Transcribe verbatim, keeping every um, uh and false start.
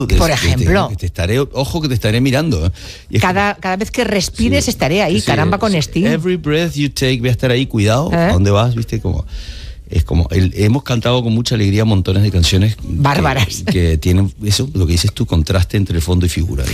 Por ejemplo. Que te, que te estaré, ojo que te estaré mirando. ¿eh? Y Cada, que, cada vez que respires sí, estaré ahí, sí, caramba con sí, Sting. Every breath you take, voy a estar ahí, cuidado, ¿Eh? ¿A dónde vas? ¿Viste? Como, es como, el, hemos cantado con mucha alegría montones de canciones bárbaras. Que, que tienen eso, lo que dices tú, contraste entre fondo y figura.